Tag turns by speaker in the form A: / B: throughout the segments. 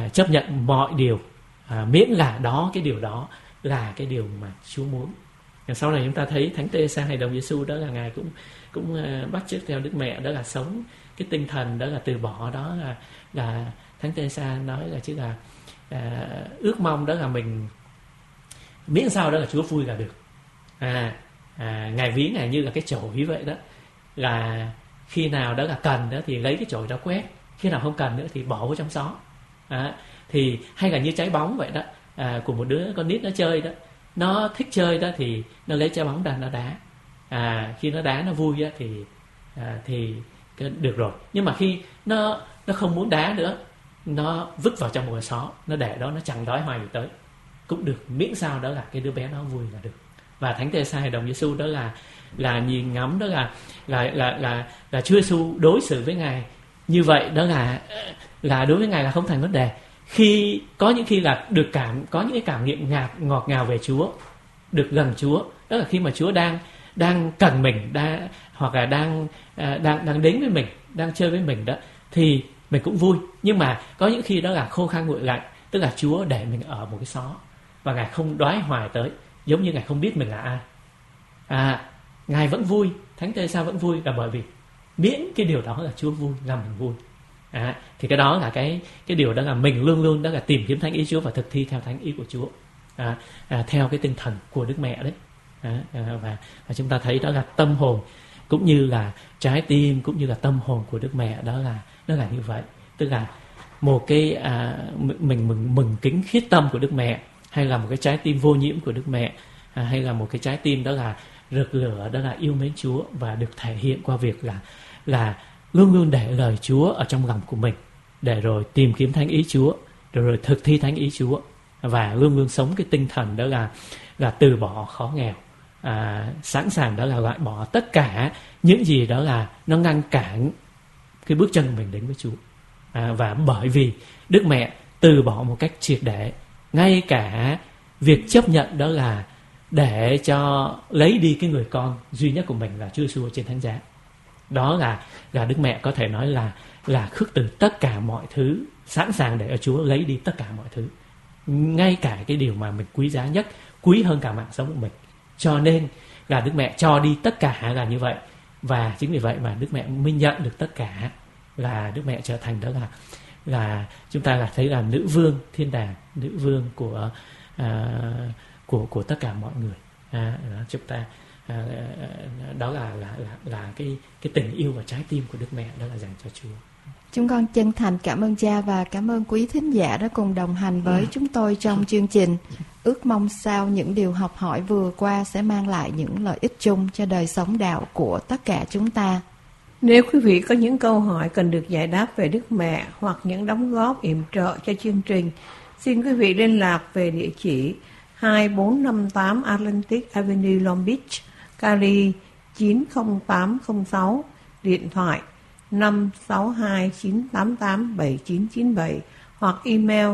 A: chấp nhận mọi điều, miễn là cái điều đó là cái điều mà Chúa muốn. Sau này chúng ta thấy Thánh Teresa Hài Đồng Giêsu đó là ngài cũng bắt chước theo Đức Mẹ, đó là sống cái tinh thần đó là từ bỏ, đó là Thánh Teresa nói là chứ là ước mong đó là mình miễn sao đó là Chúa vui là được. Ngài ví ngài như là cái chổi vậy đó, là khi nào đó là cần đó thì lấy cái chổi đó quét, khi nào không cần nữa thì bỏ vào trong xó. Thì hay là như trái bóng vậy đó, của một đứa con nít nó chơi đó, nó thích chơi đó thì nó lấy trái bóng ra nó đá. Khi nó đá nó vui đó thì được rồi. Nhưng mà khi nó không muốn đá nữa, nó vứt vào trong một cái xó, nó để đó, nó chẳng đói hoài gì tới cũng được, miễn sao đó là cái đứa bé nó vui là được. Và Thánh Teresa Hài Đồng Giêsu đó là nhìn ngắm đó là Chúa Giêsu đối xử với ngài như vậy, đó là đối với ngài là không thành vấn đề. Khi có những khi là có những cái cảm nghiệm ngọt ngào về Chúa, được gần Chúa, đó là khi mà Chúa đang cần mình, hoặc là đang đến với mình, đang chơi với mình đó, thì mình cũng vui. Nhưng mà có những khi đó là khô khan nguội lạnh, tức là Chúa để mình ở một cái xó và ngài không đoái hoài tới, giống như ngài không biết mình là ai. Ngài vẫn vui, Thánh Teresa vẫn vui là bởi vì miễn cái điều đó là Chúa vui, làm mình vui. Thì cái đó là cái điều đó là mình luôn luôn đó là tìm kiếm thánh ý Chúa và thực thi theo thánh ý của Chúa, theo cái tinh thần của Đức Mẹ đấy. Và chúng ta thấy đó là tâm hồn cũng như là trái tim cũng như là tâm hồn của Đức Mẹ, đó là như vậy. Tức là một cái mình mừng kính khiết tâm của Đức Mẹ, hay là một cái trái tim vô nhiễm của Đức Mẹ, hay là một cái trái tim đó là rực lửa, đó là yêu mến Chúa và được thể hiện qua việc là luôn luôn để lời Chúa ở trong lòng của mình, để rồi tìm kiếm thánh ý Chúa, rồi thực thi thánh ý Chúa, và luôn luôn sống cái tinh thần đó là từ bỏ khó nghèo, sẵn sàng đó là loại bỏ tất cả những gì đó là nó ngăn cản cái bước chân của mình đến với Chúa. Và bởi vì Đức Mẹ từ bỏ một cách triệt để, ngay cả việc chấp nhận đó là để cho lấy đi cái người con duy nhất của mình là Chúa Giêsu trên thánh giá. Đó là Đức Mẹ có thể nói là khước từ tất cả mọi thứ, sẵn sàng để Chúa lấy đi tất cả mọi thứ, ngay cả cái điều mà mình quý giá nhất, quý hơn cả mạng sống của mình. Cho nên là Đức Mẹ cho đi tất cả là như vậy. Và chính vì vậy mà Đức Mẹ mới nhận được tất cả, là Đức Mẹ trở thành đó là chúng ta là thấy là nữ vương thiên đàng, nữ vương của tất cả mọi người. Chúng ta đó là cái tình yêu và trái tim của Đức Mẹ, đó là dành cho Chúa.
B: Chúng con chân thành cảm ơn cha và cảm ơn quý thính giả đã cùng đồng hành với chúng tôi trong chương trình. Ước mong sao những điều học hỏi vừa qua sẽ mang lại những lợi ích chung cho đời sống đạo của tất cả chúng ta.
C: Nếu quý vị có những câu hỏi cần được giải đáp về Đức Mẹ hoặc những đóng góp yểm trợ cho chương trình, xin quý vị liên lạc về địa chỉ 2458 Atlantic Avenue, Long Beach, Cali 90806, điện thoại 562-988-7997 hoặc email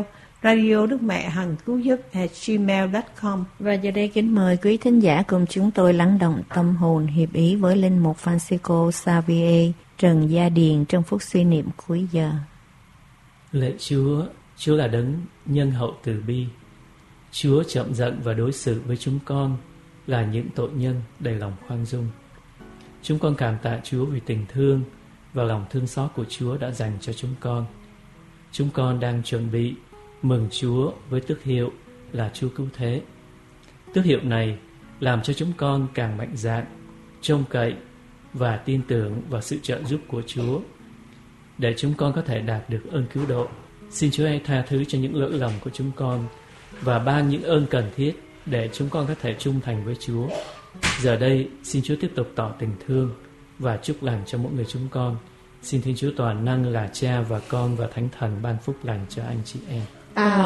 C: radio.đức.mẹ-hằng-cứu-giúp@gmail.com.
D: Và giờ đây kính mời quý thính giả cùng chúng tôi lắng động tâm hồn hiệp ý với linh mục Francisco Xavier Trần Gia Điền trong phút suy niệm cuối giờ.
A: Lạy Chúa, Chúa là đấng nhân hậu từ bi. Chúa chậm giận và đối xử với chúng con là những tội nhân đầy lòng khoan dung. Chúng con cảm tạ Chúa vì tình thương và lòng thương xót của Chúa đã dành cho chúng con. Chúng con đang chuẩn bị mừng Chúa với tước hiệu là Chúa Cứu Thế. Tước hiệu này làm cho chúng con càng mạnh dạn, trông cậy và tin tưởng vào sự trợ giúp của Chúa, để chúng con có thể đạt được ơn cứu độ. Xin Chúa hãy tha thứ cho những lỗi lầm của chúng con và ban những ơn cần thiết để chúng con có thể trung thành với Chúa. Giờ đây, xin Chúa tiếp tục tỏ tình thương và chúc lành cho mỗi người chúng con. Xin Thiên Chúa toàn năng là Cha và Con và Thánh Thần ban phúc lành cho anh chị em.